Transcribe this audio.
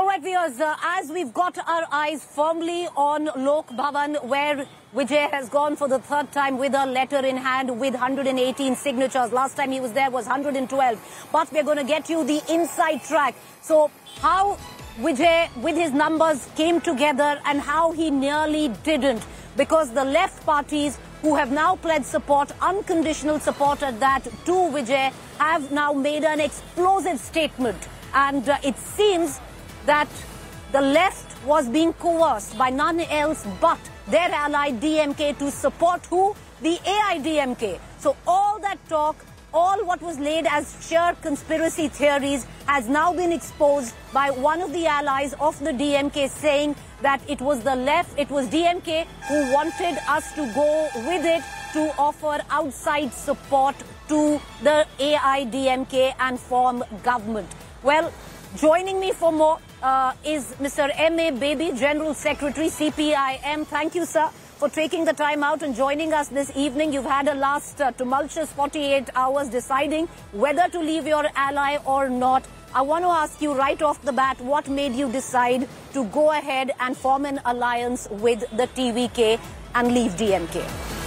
right, viewers, as we've got our eyes firmly on Lok Bhavan, where Vijay has gone for the third time with a letter in hand with 118 signatures. Last time he was there was 112. But we're going to get you the inside track. So how Vijay, with his numbers, came together and how he nearly didn't. Because the left parties who have now pledged support, unconditional support at that, to Vijay, have now made an explosive statement. And it seems that the left was being coerced by none else but their ally DMK to support who? The AIDMK. So all that talk, all what was laid as sheer conspiracy theories has now been exposed by one of the allies of the DMK, saying that it was the left, it was DMK who wanted us to go with it to offer outside support to the AIDMK and form government. Well, joining me for more is Mr. M.A. Baby, General Secretary, CPIM. Thank you, sir, for taking the time out and joining us this evening. You've had a last tumultuous 48 hours deciding whether to leave your ally or not. I want to ask you right off the bat, what made you decide to go ahead and form an alliance with the TVK and leave DMK?